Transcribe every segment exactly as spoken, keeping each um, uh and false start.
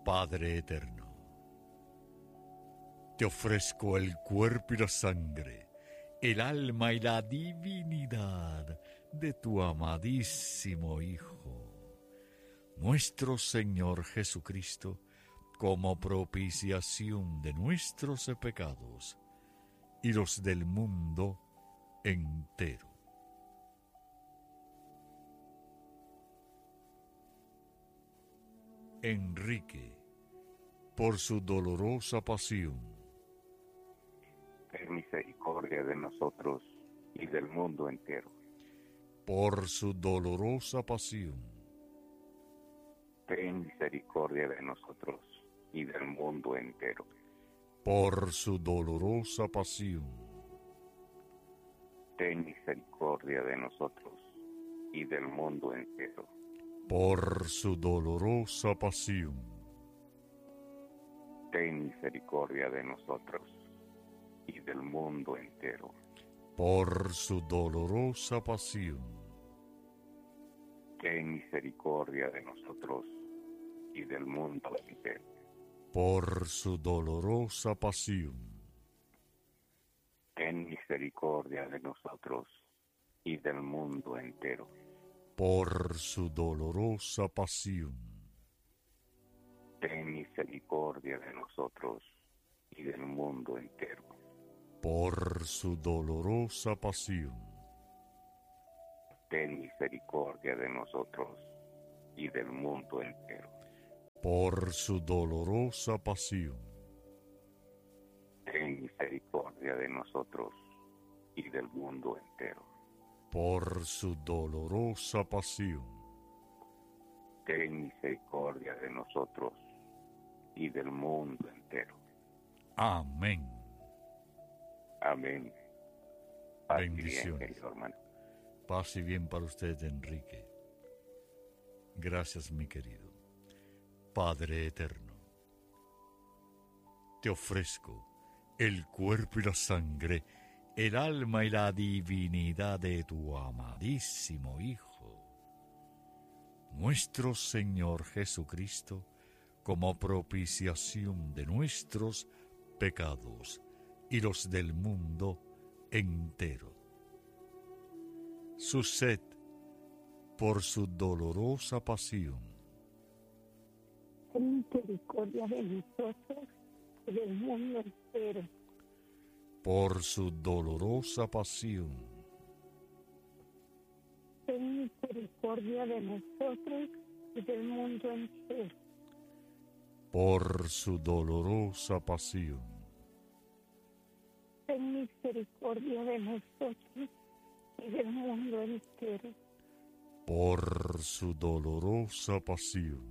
Padre eterno, te ofrezco el cuerpo y la sangre, el alma y la divinidad de tu amadísimo Hijo, nuestro Señor Jesucristo, como propiciación de nuestros pecados y los del mundo entero. Enrique, por su dolorosa pasión, ten misericordia de nosotros y del mundo entero. por su dolorosa pasión, Ten misericordia de nosotros y del mundo entero. por su dolorosa pasión, Ten misericordia de nosotros y del mundo entero. por su dolorosa pasión, Ten misericordia de nosotros y del mundo entero. por su dolorosa pasión, Ten misericordia de nosotros y del mundo entero. por su dolorosa pasión, Ten misericordia de nosotros y del mundo entero. por su dolorosa pasión, Ten misericordia de nosotros y del mundo entero. por su dolorosa pasión, Ten misericordia de nosotros y del mundo entero. por su dolorosa pasión, Ten misericordia de nosotros y del mundo entero. por su dolorosa pasión, Ten misericordia de nosotros y del mundo entero. amén. Amén. Paz y bien, Bendiciones. querido hermano. Paz y bien para usted, Enrique. Gracias, mi querido. Padre eterno, te ofrezco el cuerpo y la sangre, el alma y la divinidad de tu amadísimo Hijo, nuestro Señor Jesucristo, como propiciación de nuestros pecados y los del mundo entero. Su sed por su dolorosa pasión, ten misericordia de nosotros y del mundo entero. por su dolorosa pasión, Ten misericordia de nosotros y del mundo entero. por su dolorosa pasión, Ten misericordia de nosotros y del mundo entero. por su dolorosa pasión,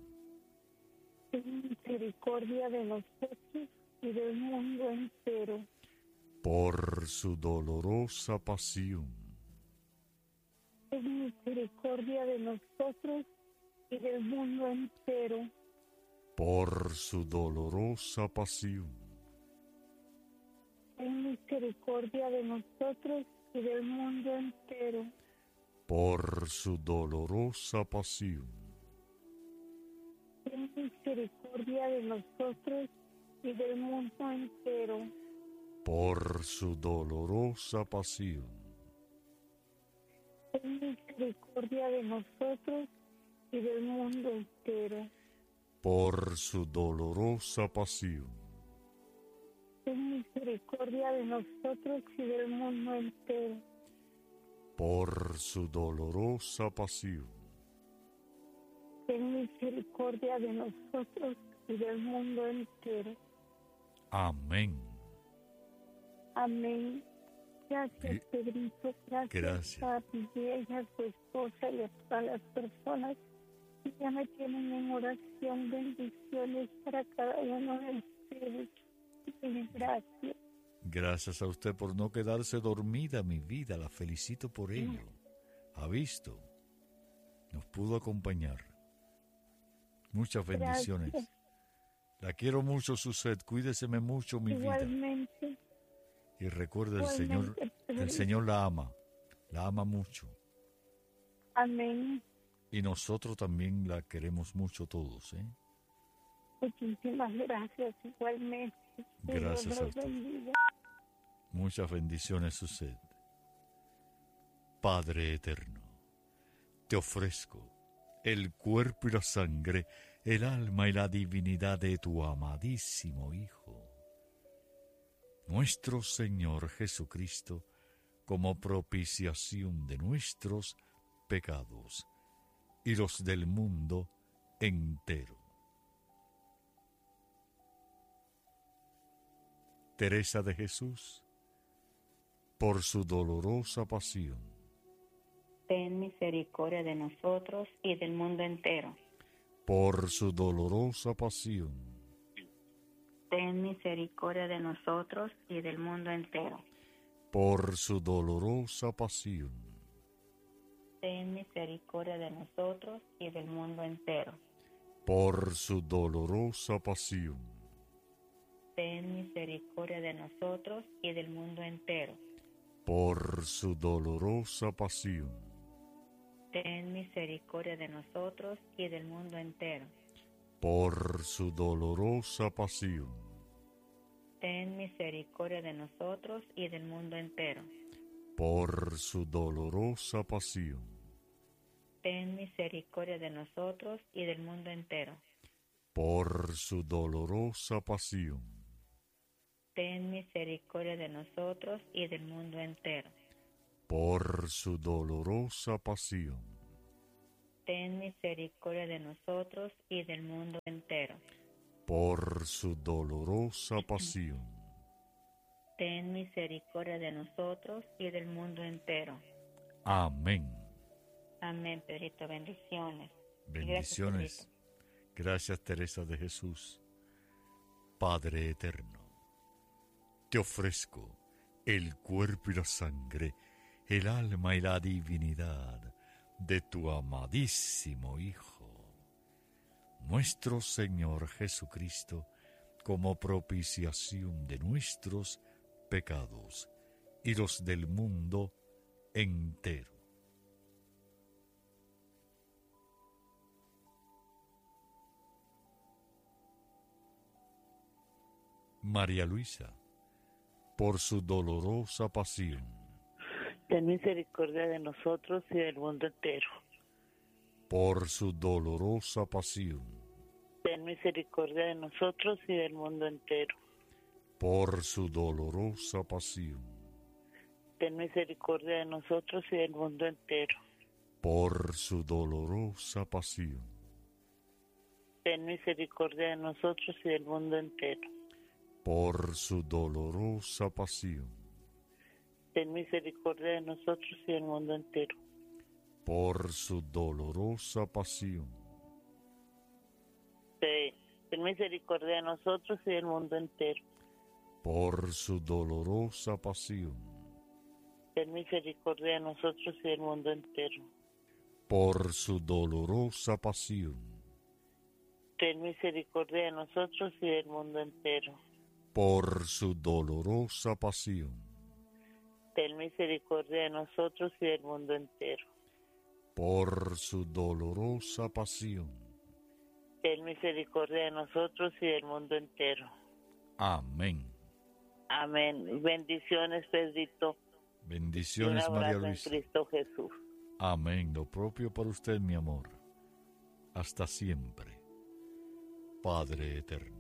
Ten misericordia de nosotros y del mundo entero. por su dolorosa pasión, Ten misericordia de nosotros y del mundo entero. por su dolorosa pasión, Ten misericordia de nosotros y del mundo entero. por su dolorosa pasión, Ten misericordia de nosotros y del mundo entero. por su dolorosa pasión, Ten misericordia de nosotros y del mundo entero. por su dolorosa pasión, Ten misericordia de nosotros y del mundo entero. por su dolorosa pasión, Ten misericordia de nosotros y del mundo entero. amén. Amén. Gracias, Y- Pedrito. Gracias, Gracias. a Miguel, a su esposa y a todas las personas que ya me tienen en oración. Bendiciones para cada uno de ustedes. Y gracias. Gracias a usted por no quedarse dormida, mi vida. La felicito por ello. Ha visto. Nos pudo acompañar. Muchas bendiciones. Gracias. La quiero mucho, Suset. Cuídeseme mucho, mi vida. Igualmente. Y recuerde, el Igualmente, Señor, Pedro. el Señor la ama. La ama mucho. Amén. Y nosotros también la queremos mucho todos, ¿eh? Muchísimas gracias, igualmente. Gracias Dios a los usted. bendiga. Muchas bendiciones a usted. Padre eterno, te ofrezco el cuerpo y la sangre, el alma y la divinidad de tu amadísimo Hijo, nuestro Señor Jesucristo, como propiciación de nuestros pecados y los del mundo entero. Teresa de Jesús, por su dolorosa pasión, ten misericordia de nosotros y del mundo entero. por su dolorosa pasión, Ten misericordia de nosotros y del mundo entero. por su dolorosa pasión, Ten misericordia de nosotros y del mundo entero. por su dolorosa pasión, Ten misericordia de nosotros y del mundo entero. por su dolorosa pasión, Ten misericordia de nosotros y del mundo entero. por su dolorosa pasión, Ten misericordia de nosotros y del mundo entero. por su dolorosa pasión, Ten misericordia de nosotros y del mundo entero. por su dolorosa pasión, Ten misericordia de nosotros y del mundo entero. por su dolorosa pasión, Ten misericordia de nosotros y del mundo entero. por su dolorosa pasión, Ten misericordia de nosotros y del mundo entero. amén. Amén, Pedrito. Bendiciones. Bendiciones. Gracias, Teresa de Jesús. Padre eterno, te ofrezco el cuerpo y la sangre, el alma y la divinidad de tu amadísimo Hijo, nuestro Señor Jesucristo, como propiciación de nuestros pecados y los del mundo entero. María Luisa, por su dolorosa pasión, ten misericordia de nosotros y del mundo entero. por su dolorosa pasión, Ten misericordia de nosotros y del mundo entero. por su dolorosa pasión, Ten misericordia de nosotros y del mundo entero. por su dolorosa pasión, Ten misericordia de nosotros y del mundo entero. por su dolorosa pasión, Ten misericordia de nosotros y del mundo entero. por su dolorosa pasión, Ten, ten misericordia de nosotros y del mundo entero. por su dolorosa pasión, Ten misericordia de nosotros y del mundo entero. por su dolorosa pasión, Ten misericordia de nosotros y del mundo entero. por su dolorosa pasión, Ten misericordia de nosotros y del mundo entero. por su dolorosa pasión. Ten misericordia de nosotros y del mundo entero. Amén. Amén. Bendiciones, Pedrito. Y un Bendiciones, María abrazo en Luisa. Cristo Jesús. Amén. Lo propio para usted, mi amor. Hasta siempre. Padre eterno,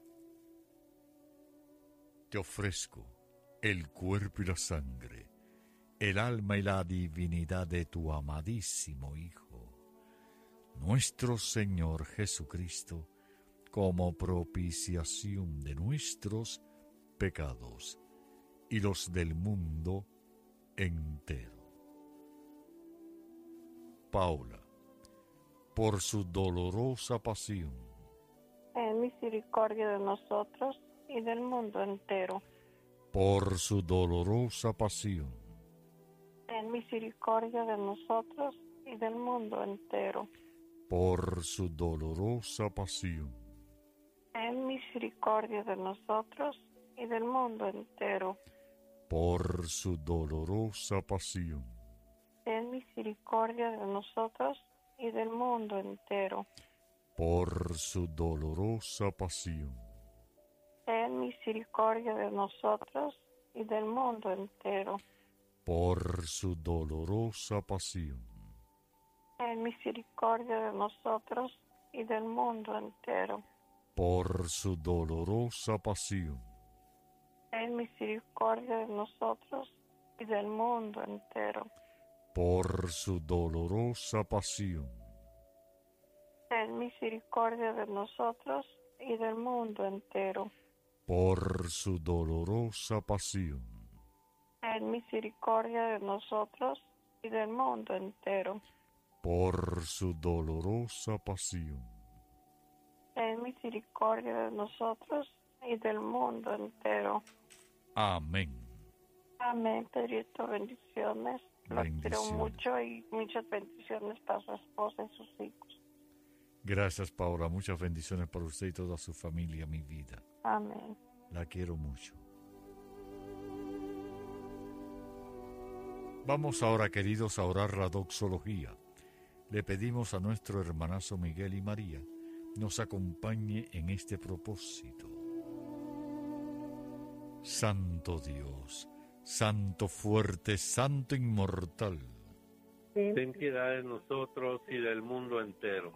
te ofrezco el cuerpo y la sangre, el alma y la divinidad de tu amadísimo Hijo, nuestro Señor Jesucristo, como propiciación de nuestros pecados y los del mundo entero. Paula, por su dolorosa pasión, Ten misericordia de nosotros y del mundo entero. por su dolorosa pasión, Ten misericordia de nosotros y del mundo entero. por su dolorosa pasión, Ten misericordia de nosotros y del mundo entero. por su dolorosa pasión, Ten misericordia de nosotros y del mundo entero. por su dolorosa pasión. Ten misericordia de nosotros y del mundo entero. Por su dolorosa pasión. Ten misericordia de nosotros y del mundo entero. Por su dolorosa pasión. Ten misericordia de nosotros y del mundo entero. Por su dolorosa pasión. Ten misericordia de nosotros y del mundo entero. Por su dolorosa pasión. Ten misericordia de nosotros y del mundo entero. Por su dolorosa pasión. Ten misericordia de nosotros y del mundo entero. Amén. Amén, Pedrito, bendiciones. Lo quiero Bendiciones. mucho y muchas bendiciones para su esposa y sus hijos. Gracias, Paola. Muchas bendiciones para usted y toda su familia, mi vida. Amén. La quiero mucho. Vamos ahora, queridos, a orar la doxología. Le pedimos a nuestro hermanazo Miguel y María nos acompañe en este propósito. Santo Dios, Santo fuerte, Santo inmortal, Ten piedad de nosotros y del mundo entero.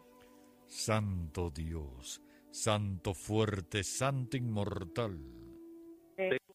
Santo Dios, Santo fuerte, Santo inmortal, Ten